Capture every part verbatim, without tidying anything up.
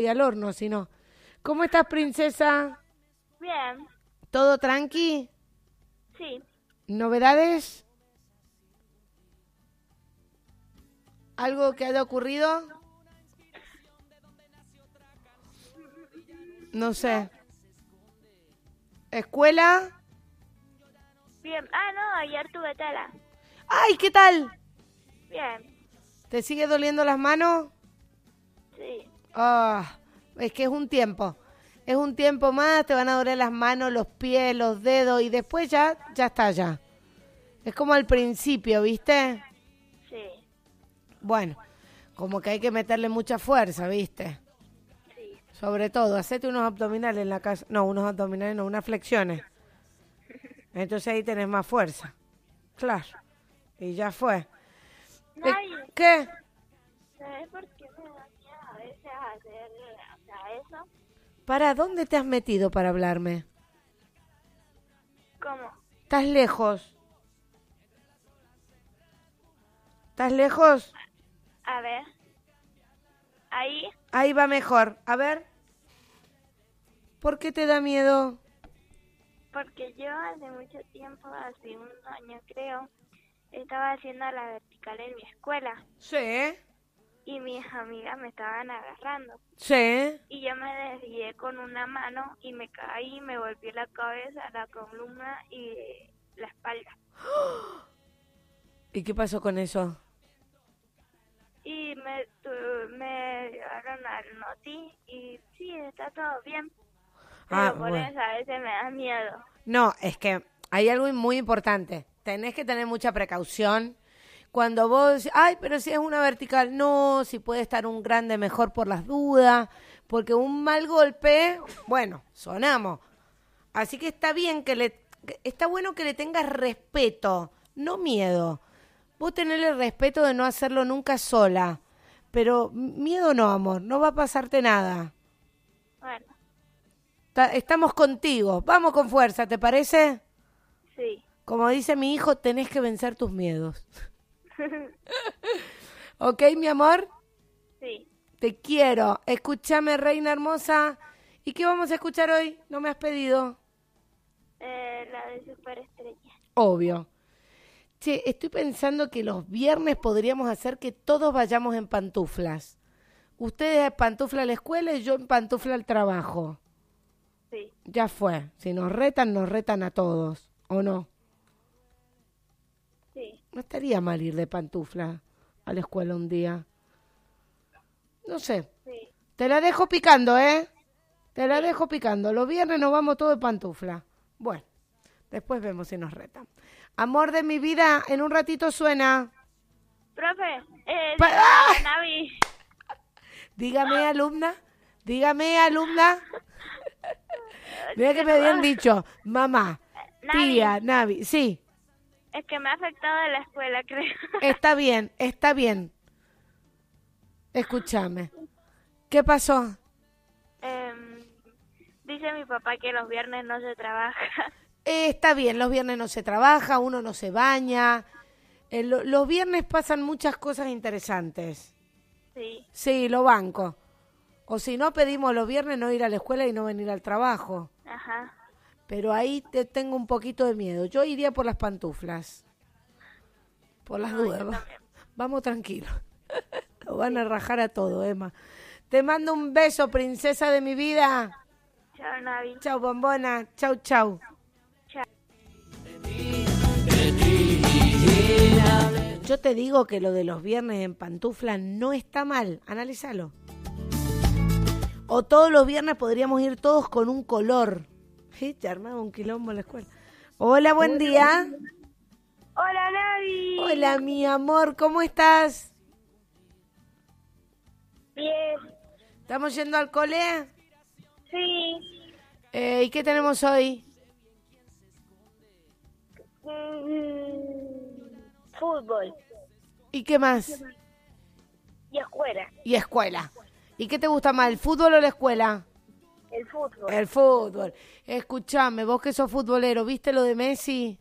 y al horno, si no. ¿Cómo estás, princesa? Bien. ¿Todo tranqui? Sí. ¿Novedades? ¿Algo que haya ocurrido? No sé. ¿Escuela? Bien. Ah, no, ayer tuve tela. ¡Ay, qué tal! Bien. ¿Te sigue doliendo las manos? Sí. Ah, es que es un tiempo. Es un tiempo más, te van a doler las manos, los pies, los dedos y después ya, ya está ya. Es como al principio, ¿viste? Sí. Bueno, como que hay que meterle mucha fuerza, ¿viste? Sí. Sobre todo, hacete unos abdominales en la casa. No, unos abdominales, no, unas flexiones. Entonces ahí tenés más fuerza. Claro. Y ya fue. Nadie. Eh, ¿Qué? ¿Sabes por qué me da miedo a veces hacer, o sea, eso? ¿Para dónde te has metido para hablarme? ¿Cómo? ¿Estás lejos? ¿Estás lejos? A ver. Ahí. Ahí va mejor. A ver. ¿Por qué te da miedo? Porque yo hace mucho tiempo, hace un año creo, estaba haciendo la vertical en mi escuela Sí. y mis amigas me estaban agarrando. Sí. Y yo me desvié con una mano y me caí, me golpeé la cabeza, la columna y la espalda. ¿Y qué pasó con eso? Y me, tu- me llevaron al noti y sí, está todo bien. Pero Ah, por bueno. eso a veces me da miedo. No, es que hay algo muy importante. Tenés que tener mucha precaución. Cuando vos, ay, pero si es una vertical, no, si puede estar un grande mejor por las dudas, porque un mal golpe, bueno, sonamos. Así que está bien que le, que- está bueno que le tengas respeto, no miedo. Vos tenés respeto de no hacerlo nunca sola, pero miedo no, amor, no va a pasarte nada. Bueno, Ta- Estamos contigo, vamos con fuerza, ¿te parece? sí. Como dice mi hijo, tenés que vencer tus miedos. ¿Ok, mi amor? Sí. Te quiero. Escúchame, reina hermosa. ¿Y qué vamos a escuchar hoy? No me has pedido. Eh, la de Superestrella. Obvio. Che, estoy pensando que los viernes podríamos hacer que todos vayamos en pantuflas. Ustedes en pantufla a la escuela y yo en pantufla al trabajo. Sí. Ya fue. Si nos retan, nos retan a todos. ¿O no? Sí. No estaría mal ir de pantufla a la escuela un día. No sé. Sí. Te la dejo picando, ¿eh? Te la dejo picando. Los viernes nos vamos todos de pantufla. Bueno, después vemos si nos retan. Amor de mi vida, en un ratito suena. Profe, eh, Pa- diga, ¡Ah! Navi. Dígame, alumna. Dígame, alumna. Mira que me habían dicho, mamá, Navi. tía, Navi. Sí, Es que me ha afectado de la escuela, creo. está bien, está bien. Escúchame. ¿Qué pasó? Em, dice mi papá que los viernes no se trabaja. Eh, está bien, los viernes no se trabaja, uno no se baña. Eh, lo- los viernes pasan muchas cosas interesantes. Sí. Sí, lo banco. O si no, pedimos los viernes no ir a la escuela y no venir al trabajo. Ajá. Pero ahí te tengo un poquito de miedo. Yo iría por las pantuflas. Por las No, yo dudas. Va- también. Vamos tranquilos. Lo van a rajar a todo, Emma. Te mando un beso, princesa de mi vida. Chao, Navi. Chau, bombona. Chau, chau. Chao. Yo te digo que lo de los viernes en pantufla no está mal. Analízalo. O todos los viernes podríamos ir todos con un color. Sí, te armaba un quilombo en la escuela. Hola, buen día. Hola, Navi. Hola, mi amor, ¿cómo estás? Bien. ¿Estamos yendo al cole? Sí. Eh, ¿Y qué tenemos hoy? Mm, fútbol ¿Y qué más? y escuela. Y escuela. ¿Y qué te gusta más, el fútbol o la escuela? El fútbol. El fútbol. Escuchame, vos que sos futbolero, ¿viste lo de Messi?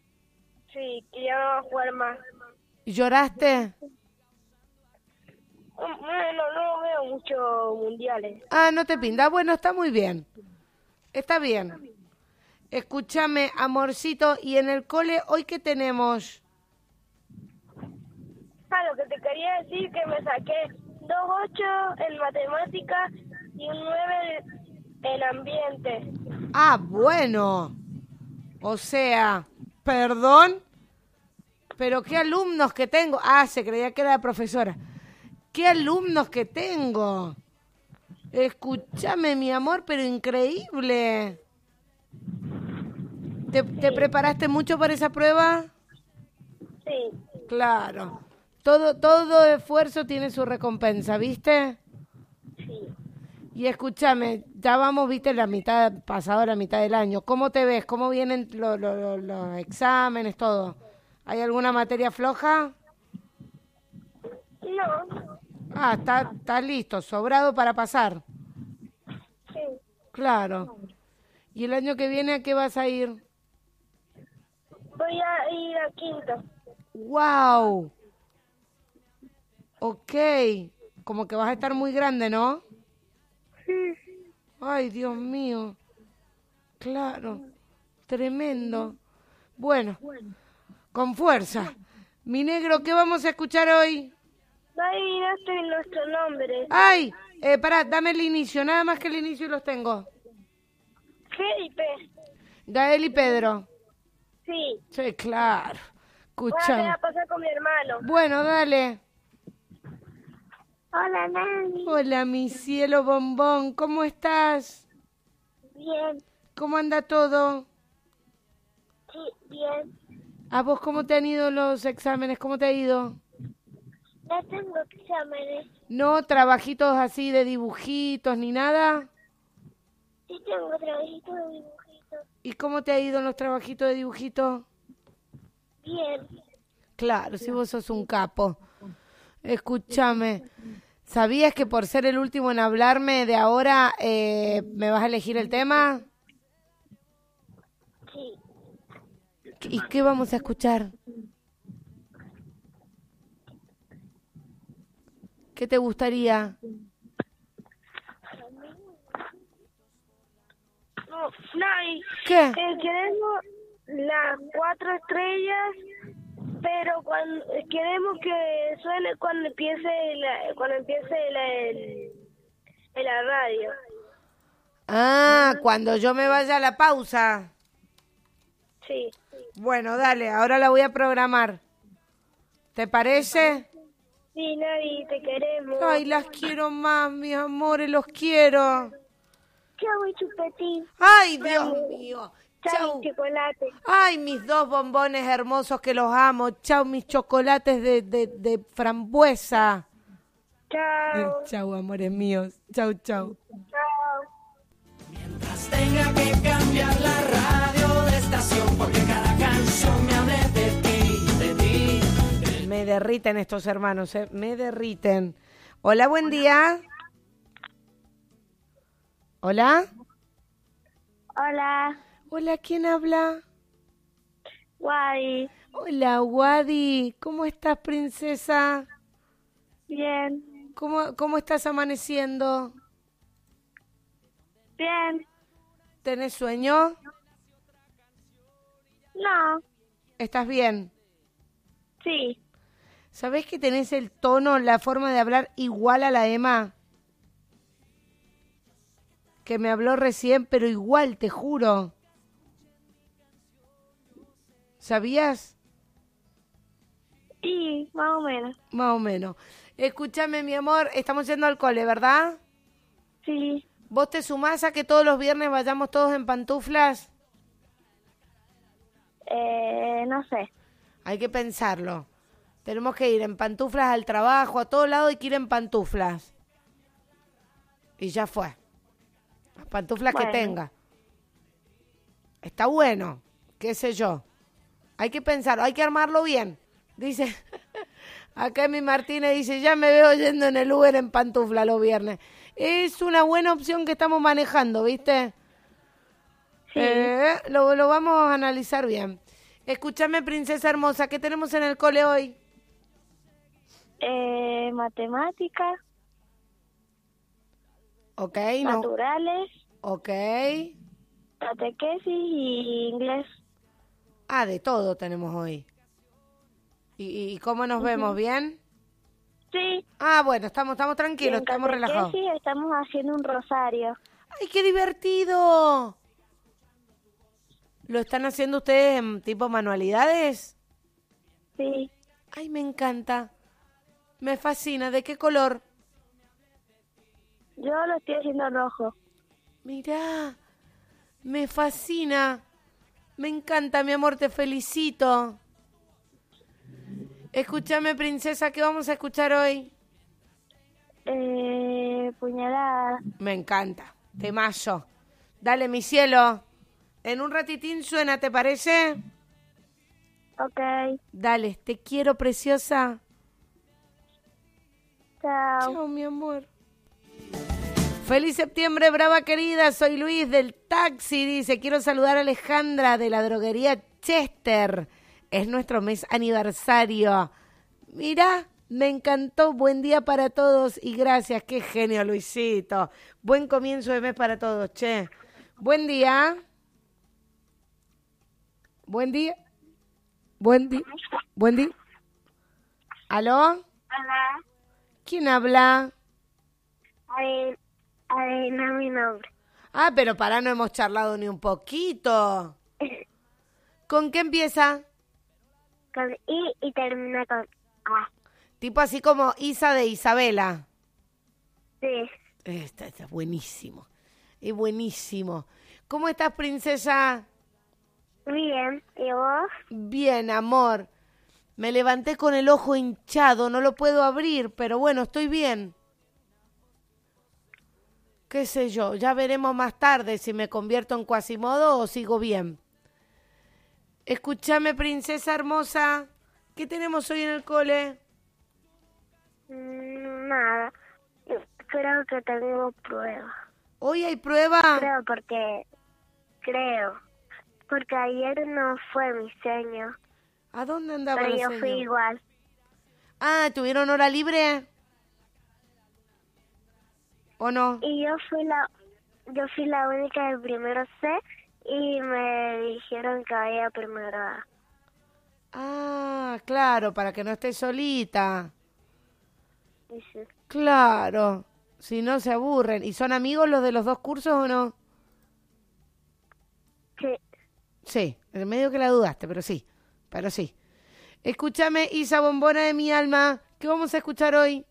Sí, quería jugar más. ¿Y lloraste? Bueno, no veo muchos mundiales. Ah, no te pinta. Bueno, está muy bien. Está bien. Escúchame, amorcito, ¿y en el cole hoy qué tenemos? Ah, lo que te quería decir que me saqué dos ocho en matemáticas y un nueve en ambiente. Ah, bueno. O sea, perdón, pero qué alumnos que tengo. Ah, se creía que era la profesora. Qué alumnos que tengo. Escúchame, mi amor, pero increíble. ¿Te, te preparaste mucho para esa prueba? Sí. Claro. Todo, todo esfuerzo tiene su recompensa, ¿viste? Sí. Y escúchame, ya vamos, viste, la mitad, pasado la mitad del año. ¿Cómo te ves? ¿Cómo vienen lo- lo- lo- los exámenes, todo? ¿Hay alguna materia floja? No. Ah, está, está listo, sobrado para pasar. Sí. Claro. ¿Y el año que viene a qué vas a ir? Voy a ir a quinto. ¡Wow! Ok. Como que vas a estar muy grande, ¿no? Ay, Dios mío. Claro. Tremendo. Bueno, con fuerza. Mi negro, ¿qué vamos a escuchar hoy? Ahí no nuestro nombre. Ay, eh, pará, dame el inicio, nada más que el inicio y los tengo. Felipe. Gael y Pedro. Sí. Sí, claro. Voy a Escuchame. quedar a pasar con mi hermano. Bueno, dale. Hola, Nani. Hola, mi cielo bombón, ¿cómo estás? Bien. ¿Cómo anda todo? Sí, bien. ¿A vos cómo te han ido los exámenes? ¿Cómo te ha ido? No tengo exámenes. ¿No trabajitos así de dibujitos ni nada? Sí tengo trabajitos de dibujitos. ¿Y cómo te ha ido en los trabajitos de dibujitos? Bien. Claro, si vos sos un capo. Escúchame, ¿sabías que por ser el último en hablarme de ahora eh, me vas a elegir el tema? Sí. ¿Y qué vamos a escuchar? ¿Qué te gustaría? No, Nani. ¿Qué? Eh, queremos las cuatro estrellas, pero cuando queremos que suene cuando empiece la, cuando empiece la, el, en la radio. Ah, cuando yo me vaya a la pausa. Sí. Bueno, dale, ahora la voy a programar. ¿Te parece? Sí, Nani, te queremos. Ay, las quiero más, mis amores, los quiero. Chau, y chupetín. Ay, Dios mío. Chau, Chau. chocolate. Ay, mis dos bombones hermosos que los amo. Chau, mis chocolates de, de, de frambuesa. Chao. Chau, amores míos. Chau, chau. Chao. Mientras tenga que cambiar la radio de estación, porque cada canción me hable de ti, de ti. Me derriten estos hermanos, ¿eh? Me derriten. Hola, buen día. Hola. Hola, Hola, ¿quién habla? Guay. Hola, Wadi. ¿Cómo estás, princesa? Bien. ¿Cómo, cómo estás amaneciendo? Bien. ¿Tenés sueño? No. ¿Estás bien? Sí. ¿Sabés que tenés el tono, la forma de hablar igual a la Emma? Que me habló recién, pero igual, te juro. ¿Sabías? Sí, más o menos. Más o menos. Escúchame, mi amor, estamos yendo al cole, ¿verdad? Sí. ¿Vos te sumás a que todos los viernes vayamos todos en pantuflas? Eh, no sé. Hay que pensarlo. Tenemos que ir en pantuflas al trabajo, a todos lados hay que ir en pantuflas. Y ya fue. Las pantuflas Bueno. que tenga. Está bueno, qué sé yo. Hay que pensarlo, hay que armarlo bien. Dice, acá mi Martínez dice, ya me veo yendo en el Uber en pantufla los viernes. Es una buena opción que estamos manejando, ¿viste? Sí. Eh, lo, lo vamos a analizar bien. Escúchame, princesa hermosa, ¿qué tenemos en el cole hoy? Eh, matemáticas, Ok, no. naturales, Ok. catequesis y inglés. Ah, de todo tenemos hoy. ¿Y, y cómo nos vemos? ¿Bien? Sí. Ah, bueno, estamos, estamos Y tranquilos, en estamos relajados. catequesis estamos haciendo un rosario. ¡Ay, qué divertido! ¿Lo están haciendo ustedes en tipo manualidades? Sí. Ay, me encanta. Me fascina. ¿De qué color? Yo lo estoy haciendo rojo. Mirá, me fascina. Me encanta, mi amor, te felicito. Escúchame, princesa, ¿qué vamos a escuchar hoy? Eh, puñalada. Me encanta. Temazo. Dale, mi cielo. En un ratitín suena, ¿te parece? Ok. Dale, te quiero, preciosa. Chao. Chao, mi amor. Feliz septiembre, brava querida. Soy Luis del taxi. Dice, quiero saludar a Alejandra de la droguería Chester. Es nuestro mes aniversario. Mirá, me encantó. Buen día para todos y gracias. Qué genio, Luisito. Buen comienzo de mes para todos, che. Buen día. Buen día. Buen día. Buen día. ¿Aló? Hola. ¿Quién habla? Adena, mi nombre. Ah, pero pará, no hemos charlado ni un poquito. ¿Con qué empieza? Con I y termina con A. Tipo así como Isa de Isabela. Sí. Está, está buenísimo. Es buenísimo. ¿Cómo estás, princesa? Bien. ¿Y vos? Bien, amor. Me levanté con el ojo hinchado, no lo puedo abrir, pero bueno, estoy bien. Qué sé yo, ya veremos más tarde si me convierto en Quasimodo o sigo bien. Escúchame, princesa hermosa, ¿qué tenemos hoy en el cole? Mm, nada. Creo que tengo prueba. ¿Hoy hay prueba? Creo porque... Creo. Porque ayer no fue mi seño. ¿A dónde andaba Pero el yo señor? fui igual. Ah, ¿tuvieron hora libre? ¿O no? Y yo fui la... Yo fui la única del primero C y me dijeron que había primero A. Ah, claro, para que no estés solita. Y sí. Claro, si no se aburren. ¿Y son amigos los de los dos cursos o no? Sí. Sí, en medio que la dudaste, pero sí, pero sí. Escúchame, Isa Bombona de mi alma, ¿qué vamos a escuchar hoy?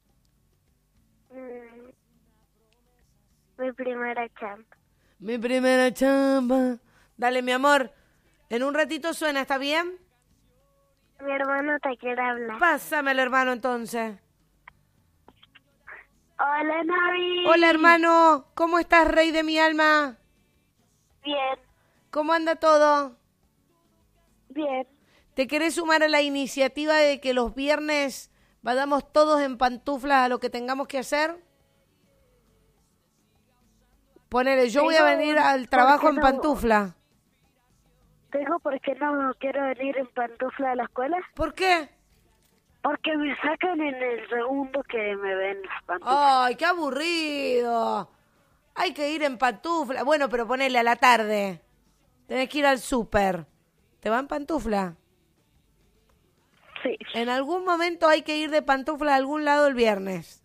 Mm, mi primera chamba. Mi primera chamba. Dale, mi amor, en un ratito suena, ¿está bien? Mi hermano te quiere hablar. Pásame al hermano entonces. Hola, Navi. Hola, hermano, ¿cómo estás, rey de mi alma? Bien, ¿Cómo anda todo? bien. ¿Te querés sumar a la iniciativa de que los viernes vayamos todos en pantuflas a lo que tengamos que hacer? Ponele, yo voy a Tengo- venir al ¿por trabajo qué en no? pantufla. Tengo por qué no quiero venir en pantufla a la escuela. ¿Por qué? Porque me sacan en el segundo que me ven las pantuflas. ¡Ay, qué aburrido! Hay que ir en pantufla. Bueno, pero ponele a la tarde. Tenés que ir al súper. ¿Te va en pantufla? Sí. En algún momento hay que ir de pantufla a algún lado el viernes.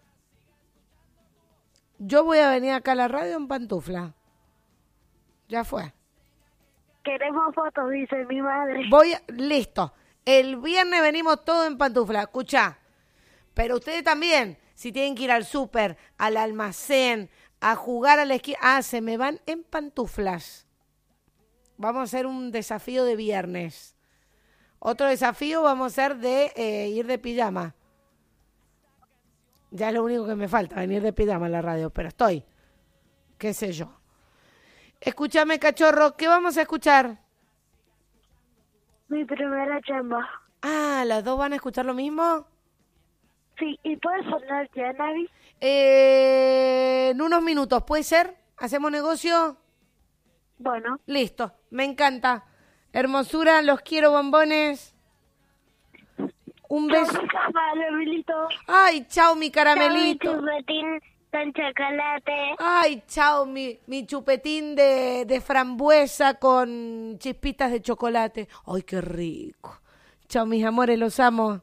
Yo voy a venir acá a la radio en pantufla. Ya fue. Queremos fotos, dice mi madre. Voy a... Listo. El viernes venimos todos en pantufla. Escuchá. Pero ustedes también, si tienen que ir al súper, al almacén, a jugar a la esquina. Ah, se me van en pantuflas. Vamos a hacer un desafío de viernes. Otro desafío vamos a hacer de eh, ir de pijama. Ya es lo único que me falta, venir de pijama a la radio, pero estoy. Qué sé yo. Escúchame, cachorro, ¿qué vamos a escuchar? Mi primera chamba. Ah, ¿las dos van a escuchar lo mismo? Sí, ¿y puede sonar ya, Navi? Eh, en unos minutos, ¿puede ser? ¿Hacemos negocio? Bueno, Listo, me encanta. Hermosura, los quiero, bombones. Un beso. Chao, mi caramelito. Ay, chao, mi Chao, caramelito. mi chupetín con chocolate. Ay, chao, mi, mi chupetín de, de frambuesa con chispitas de chocolate. Ay, qué rico. Chao, mis amores, los amo.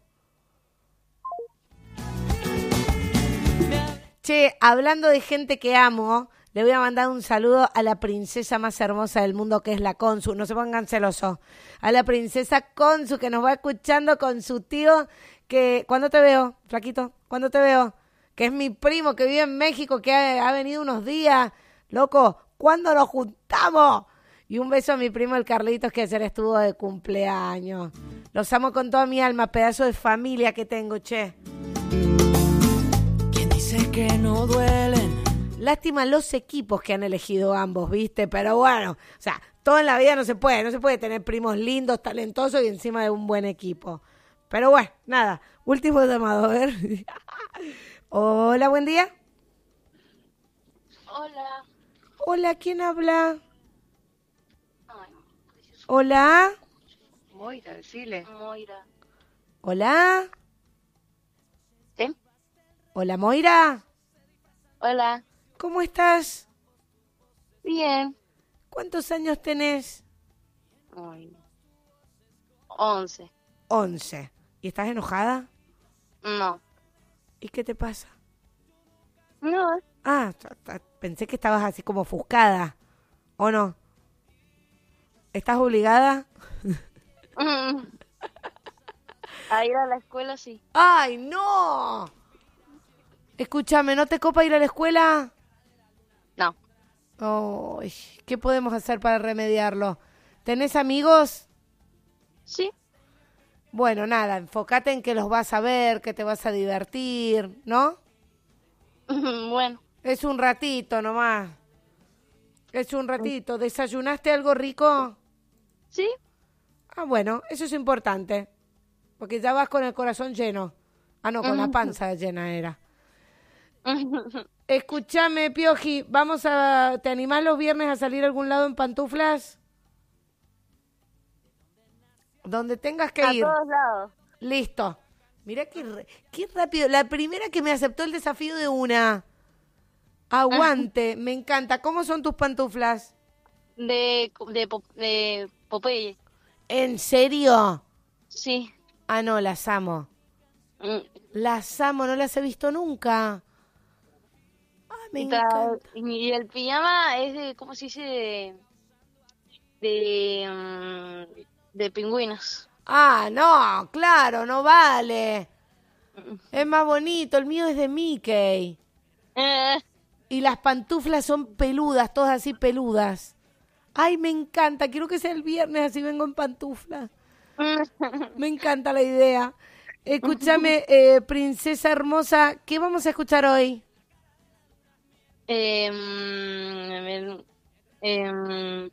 Che, hablando de gente que amo, le voy a mandar un saludo a la princesa más hermosa del mundo, que es la Consu. No se pongan celosos. A la princesa Consu, que nos va escuchando con su tío, que... ¿Cuándo te veo, flaquito? ¿Cuándo te veo? Que es mi primo, que vive en México, que ha, ha venido unos días. Loco, ¿cuándo nos juntamos? Y un beso a mi primo el Carlitos, que ayer estuvo de cumpleaños. Los amo con toda mi alma, pedazo de familia que tengo, che. ¿Quién dice que no duelen? Lástima los equipos que han elegido ambos, ¿viste? Pero bueno, o sea, todo en la vida no se puede. No se puede tener primos lindos, talentosos y encima de un buen equipo. Pero bueno, nada. Último llamado, a ver. Hola, buen día. Hola. Hola, ¿quién habla? Hola. Moira, decile. Moira. Hola. ¿Sí? Hola, Moira. Hola. ¿Cómo estás? Bien. ¿Cuántos años tenés? Ay. Once. Once. ¿Y estás enojada? No. ¿Y qué te pasa? No. Ah, t- t- pensé que estabas así como ofuscada. ¿O no? ¿Estás obligada? Mm. A ir a la escuela, sí. ¡Ay, no! Escúchame, ¿no te copa ir a la escuela? No. Ay, ¿qué podemos hacer para remediarlo? ¿Tenés amigos? Sí. Bueno, nada, enfócate en que los vas a ver, que te vas a divertir, ¿no? Bueno. Es un ratito nomás. Es un ratito. ¿Desayunaste algo rico? Sí. Ah, bueno, eso es importante. Porque ya vas con el corazón lleno. Ah, no, con la panza llena era. Escúchame, Pioji, vamos a... ¿Te animás los viernes a salir a algún lado en pantuflas? Donde tengas que A ir. todos lados. Listo. Mirá qué, re- qué rápido. La primera que me aceptó el desafío de una. Aguante, me encanta. ¿Cómo son tus pantuflas? De, de, Po- de Popeye. ¿En serio? Sí. Ah, no, las amo. Mm. Las amo, no las he visto nunca. Ah, me Y, tra- encanta. y el pijama es de, ¿cómo se dice? De, de, mm, de pingüinos. Ah, no, claro, no vale. Es más bonito, el mío es de Mickey. Eh, Y las pantuflas son peludas, todas así peludas. Ay, me encanta, quiero que sea el viernes, así vengo en pantuflas. Me encanta la idea. Escúchame, eh, princesa hermosa, ¿qué vamos a escuchar hoy? em, em,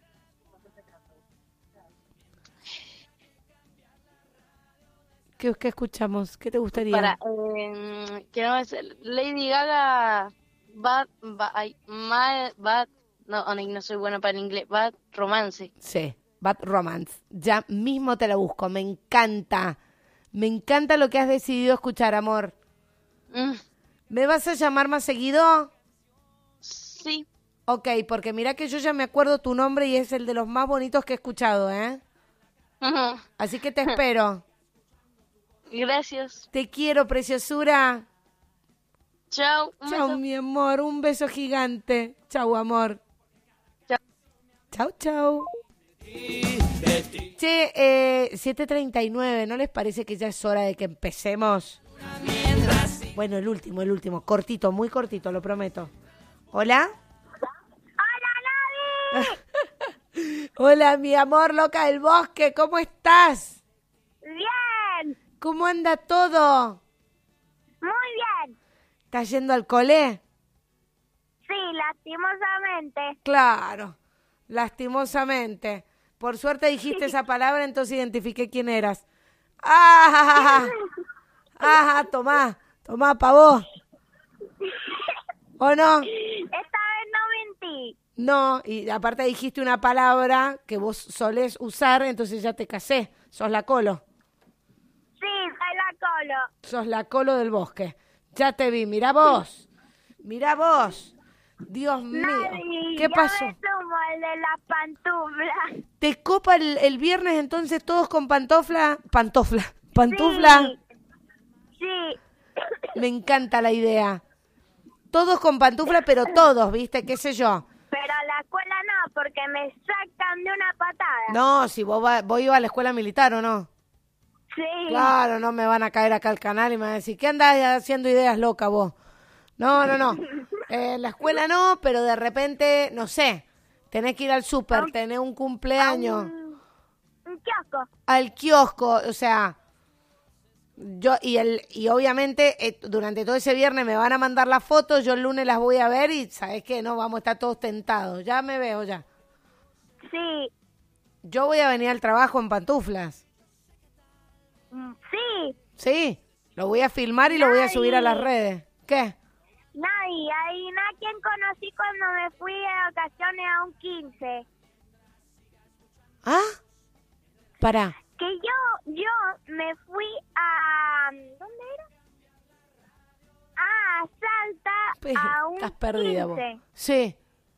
¿Qué, qué escuchamos? ¿Qué te gustaría? para, em, que no es Lady Gaga, Bad, Bad, ay, Ma- Bad, no, no, no soy buena para el inglés, Bad Romance. Sí, Bad Romance. Ya mismo te la busco, me encanta. Me encanta lo que has decidido escuchar, amor. Mm, ¿Me vas a llamar más seguido? sí, Ok, porque mira que yo ya me acuerdo tu nombre y es el de los más bonitos que he escuchado, ¿eh? ujú, Así que te espero. gracias. Te quiero, preciosura. Chao. un Chao, beso. mi amor. Un beso gigante. Chao, amor. Chao. Chao, chao. Che, eh, siete treinta y nueve, ¿no les parece que ya es hora de que empecemos? Bueno, el último, el último. Cortito, muy cortito, lo prometo. ¿Hola? ¡Hola, Navi! Hola, mi amor loca del bosque. ¿Cómo estás? Bien, ¿Cómo anda todo? muy bien. ¿Estás yendo al cole? Sí, lastimosamente. Claro, lastimosamente. Por suerte dijiste esa palabra, entonces identifiqué quién eras. ¡Ah! ¡Ah! Tomá, tomá, pa' vos. ¿O no? Esta vez no mentí. No, y aparte dijiste una palabra que vos solés usar, entonces ya te casé. Sos la colo. Sí, soy la Colo. Sos la Colo del bosque. Ya te vi, mirá vos. Mirá vos. Dios mío. Nadie, ¿Qué yo pasó? me sumo al de las pantuflas. ¿Te copa el, el viernes entonces todos con pantofla? Pantofla. Pantufla. Sí. Sí. Me encanta la idea. Todos con pantufla, pero todos, ¿viste? ¿Qué sé yo? Pero a la escuela no, porque me sacan de una patada. No, si vos, va, vos ibas a la escuela militar, ¿o no? Sí. Claro, no me van a caer acá al canal y me van a decir, ¿qué andás haciendo ideas locas vos? No, no, no. Eh, en la escuela no, pero de repente, no sé, tenés que ir al súper, tenés un cumpleaños, Un, un kiosco. al kiosco, o sea, yo y el y obviamente eh, durante todo ese viernes me van a mandar las fotos, yo el lunes las voy a ver y ¿sabés qué? No, vamos a estar todos tentados, ya me veo ya. Sí. Yo voy a venir al trabajo en pantuflas, Mm, Sí. ¿sí? Lo voy a filmar y lo voy a subir a las redes. ¿Qué? Nadie, ahí a quien conocí cuando me fui de vacaciones a un quince. ¿Ah? Pará. Que yo, yo me fui a... ¿Dónde era? Ah, a Salta a un Estás perdida vos. quince. Sí.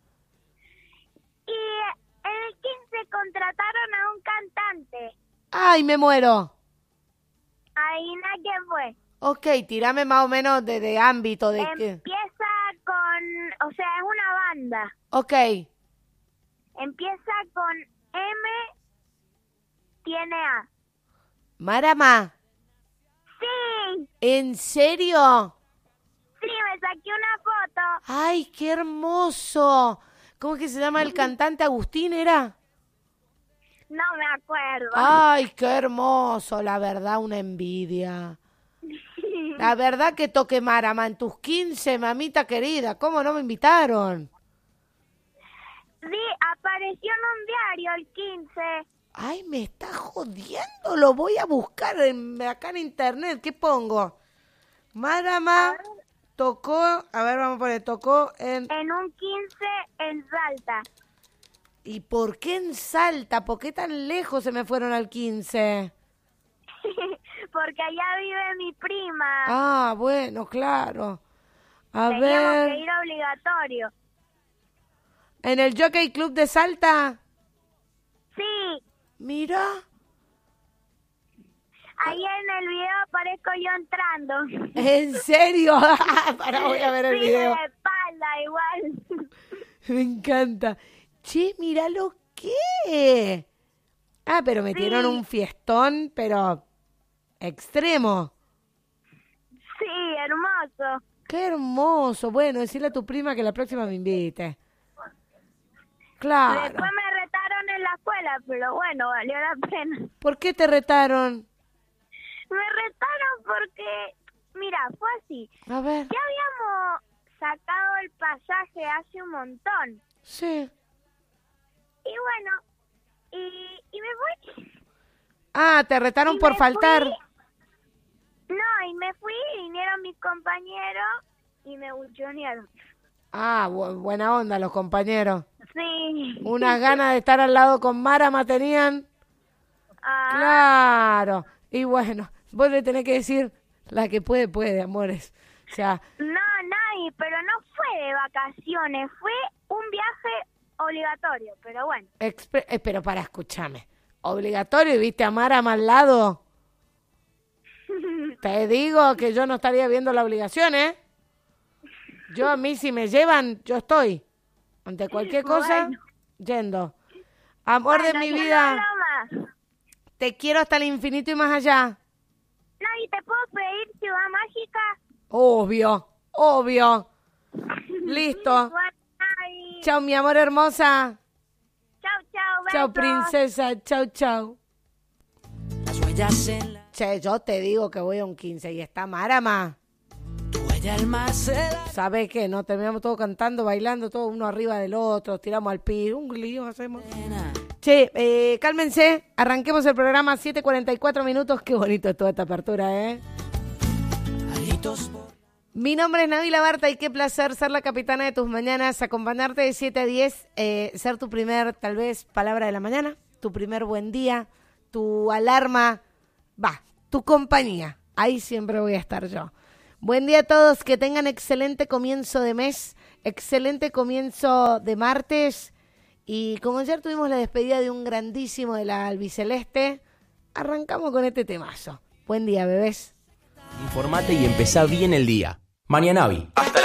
Y en el quince contrataron a un cantante. ¡Ay, me muero! Ahí na quién fue. Ok, tirame más o menos de, de ámbito de que... Empieza con... O sea, es una banda. Ok. Empieza con M, tiene A. Marama, Sí, ¿en serio? sí, me saqué una foto. ¡Ay, qué hermoso! ¿Cómo es que se llama el cantante? ¿Agustín era? No me acuerdo. ¡Ay, qué hermoso! La verdad, una envidia. La verdad que toque Marama en tus quince, mamita querida. ¿Cómo no me invitaron? Sí, apareció en un diario el quince. Ay, me está jodiendo. Lo voy a buscar en- acá en internet. ¿Qué pongo? Marama tocó, a ver, vamos a poner, tocó en... En un quince en Salta. ¿Y por qué en Salta? ¿Por qué tan lejos se me fueron al quince? Porque allá vive mi prima. Ah, bueno, claro. A Teníamos que ver, ir obligatorio. ¿en el Jockey Club de Salta? Sí, Mira. ahí en el video aparezco yo entrando. ¿En serio? Para, voy a ver el Sí, video. de espalda igual. Me encanta. Che, mira lo que. Ah, pero metieron Sí. un fiestón, pero extremo. Sí, hermoso. Qué hermoso. Bueno, decirle a tu prima que la próxima me invite. Claro. Después me retaron en la escuela, pero bueno, valió la pena. ¿Por qué te retaron? Me retaron porque, mira, fue así. A ver. Ya habíamos sacado el pasaje hace un montón. Sí. Y bueno, y, y me fui. Ah, te retaron Y por me faltar. fui. No, y me fui, vinieron mis compañeros y me buchonearon. Ah, bu- buena onda los compañeros. Sí. Unas ganas de estar al lado con Marama tenían. Ah, Claro. Y bueno, vos le tenés que decir, la que puede, puede, amores. O sea, no, nadie, pero no fue de vacaciones, fue un viaje obligatorio, pero bueno. expe- eh, pero para, escúchame. Obligatorio, y viste a Marama al lado. Te digo que yo no estaría viendo la obligación, ¿eh? Yo a mí si me llevan, yo estoy. Ante cualquier cosa, Bueno. yendo. Amor de Bueno, mi ya no vida, hablo más. te quiero hasta el infinito y más allá. No, ¿y te puedo pedir Ciudad Mágica? Obvio, obvio. Listo. Bueno, ay. Chao, mi amor hermosa. Chau, chau, Chao, besos. princesa. Chao, chao. Las huellas en la... Che, yo te digo que voy a un quince y está Marama. Tu huella al mar se la... ¿Sabes qué? No, terminamos todos cantando, bailando, todo uno arriba del otro, tiramos al piso, un lío hacemos. Che, eh, cálmense, arranquemos el programa, siete cuarenta y cuatro minutos. Qué bonito es toda esta apertura, ¿eh? Alitos por... Mi nombre es Nabila Barta y qué placer ser la capitana de tus mañanas, acompañarte de siete a diez, eh, ser tu primer, tal vez, palabra de la mañana, tu primer buen día, tu alarma, va, tu compañía. ahí siempre voy a estar yo. Buen día a todos, que tengan excelente comienzo de mes, excelente comienzo de martes. Y como ayer tuvimos la despedida de un grandísimo de la albiceleste, arrancamos con este temazo. Buen día, bebés. Informate y empezá bien el día. Mañanavi. Hasta